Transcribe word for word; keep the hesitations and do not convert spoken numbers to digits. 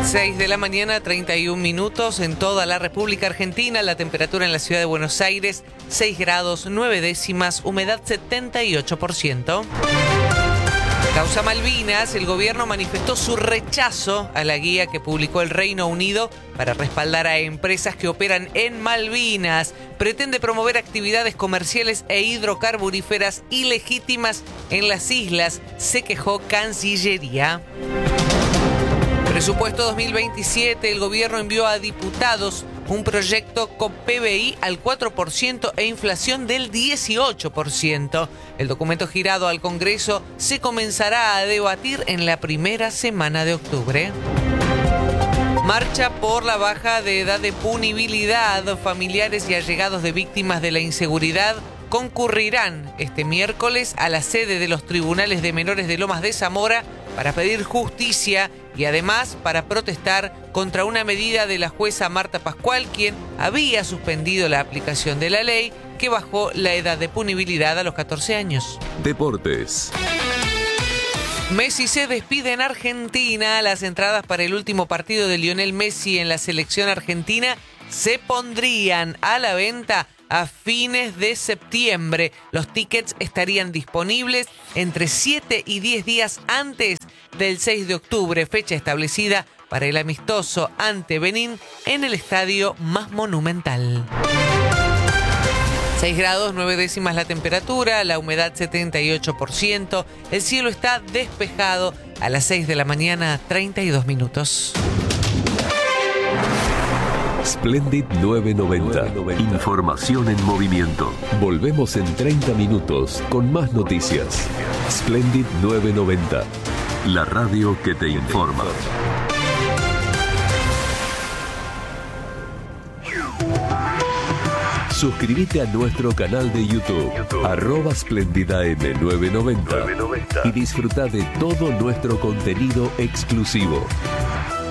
seis de la mañana, treinta y un minutos en toda la República Argentina. La temperatura en la ciudad de Buenos Aires, seis grados, nueve décimas, humedad setenta y ocho por ciento. Causa Malvinas, el gobierno manifestó su rechazo a la guía que publicó el Reino Unido para respaldar a empresas que operan en Malvinas. Pretende promover actividades comerciales e hidrocarburíferas ilegítimas en las islas, se quejó Cancillería. Presupuesto dos mil veintisiete, el gobierno envió a diputados un proyecto con P B I al cuatro por ciento e inflación del dieciocho por ciento. El documento girado al Congreso se comenzará a debatir en la primera semana de octubre. Marcha por la baja de edad de punibilidad. Familiares y allegados de víctimas de la inseguridad concurrirán este miércoles a la sede de los tribunales de menores de Lomas de Zamora para pedir justicia y además para protestar contra una medida de la jueza Marta Pascual, quien había suspendido la aplicación de la ley que bajó la edad de punibilidad a los catorce años. Deportes. Messi se despide en Argentina. Las entradas para el último partido de Lionel Messi en la selección argentina se pondrían a la venta a fines de septiembre. Los tickets estarían disponibles entre siete y diez días antes del seis de octubre, fecha establecida para el amistoso ante Benín en el estadio más monumental. seis grados, nueve décimas la temperatura, la humedad setenta y ocho por ciento, el cielo está despejado a las seis de la mañana, treinta y dos minutos. Splendid novecientos noventa. Información en movimiento. Volvemos en treinta minutos con más noticias. Splendid novecientos noventa. La radio que te informa. Suscríbete a nuestro canal de YouTube, YouTube. arroba Splendida M novecientos noventa y disfruta de todo nuestro contenido exclusivo.